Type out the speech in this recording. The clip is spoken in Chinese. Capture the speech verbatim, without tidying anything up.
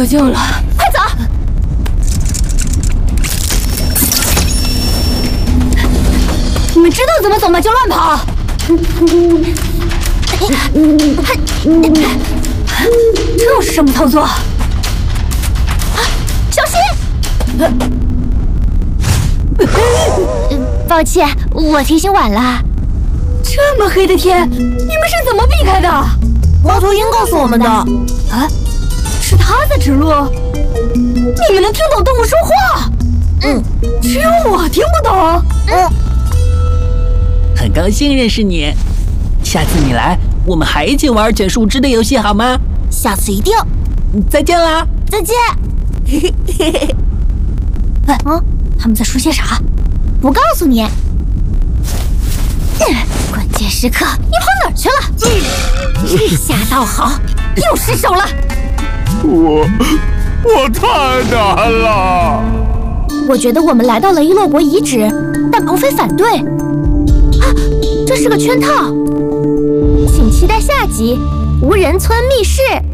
救了， 快走！ 你们知道怎么走吗？就乱跑！这又是什么操作？ 小心！抱歉，我提醒晚了。 这么黑的天，你们是怎么避开的？ 猫头鹰告诉我们的。 啊，是他在指路。你们能听懂动物说话？ 嗯， 只有我听不懂。 嗯， 很高兴认识你，下次你来，我们还一起玩捡树枝的游戏好吗？ 下次一定。 再见啦！ 再见。 哎，嗯，他们在说些啥？ 不告诉你。关键时刻，你跑哪儿去了？这下倒好，又失手了。 我我太难了。 我觉得我们来到了伊洛国遗址，但鹏飞反对。啊，这是个圈套。请期待下集《无人村密室》。